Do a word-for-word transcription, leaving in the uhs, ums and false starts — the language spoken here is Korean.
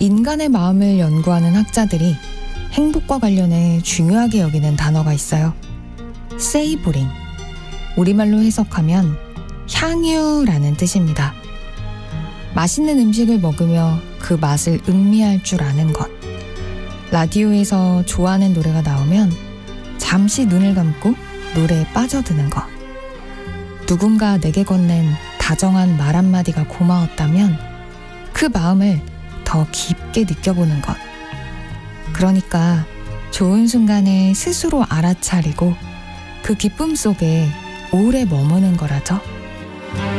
인간의 마음을 연구하는 학자들이 행복과 관련해 중요하게 여기는 단어가 있어요. 세이보링. 우리말로 해석하면 향유라는 뜻입니다. 맛있는 음식을 먹으며 그 맛을 음미할 줄 아는 것. 라디오에서 좋아하는 노래가 나오면 잠시 눈을 감고 노래에 빠져드는 것. 누군가 내게 건넨 다정한 말 한마디가 고마웠다면 그 마음을 더 깊게 느껴보는 것. 그러니까 좋은 순간을 스스로 알아차리고 그 기쁨 속에 오래 머무는 거라죠.